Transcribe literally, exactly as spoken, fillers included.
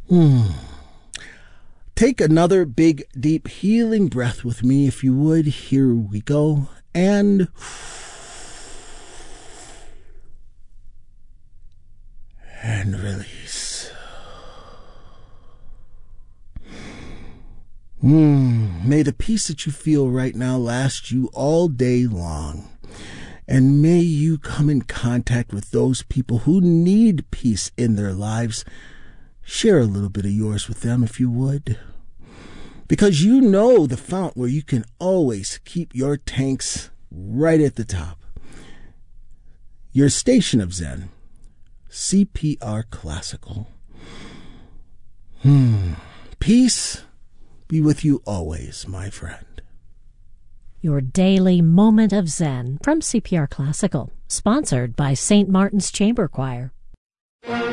Hmm. Take another big, deep, healing breath with me, if you would. Here we go. And... and release. Hmm. May the peace that you feel right now last you all day long. And may you come in contact with those people who need peace in their lives. Share a little bit of yours with them, if you would. Because you know the fount where you can always keep your tanks right at the top. Your station of Zen. C P R Classical. Hmm. Peace be with you always, my friend. Your daily moment of Zen from C P R Classical, sponsored by Saint Martin's Chamber Choir.